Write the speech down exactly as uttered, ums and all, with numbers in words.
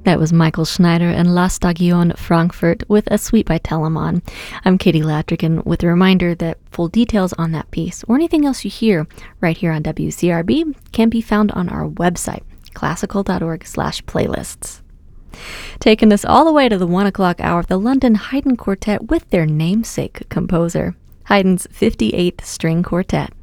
That was Michael Schneider and La Stagione Frankfurt with A Suite by Telemann. I'm Katie Latrigan with a reminder that full details on that piece or anything else you hear right here on W C R B can be found on our website, classical.org slash playlists. Taking us all the way to the one o'clock hour, the London Haydn Quartet with their namesake composer, Haydn's fifty-eighth String Quartet.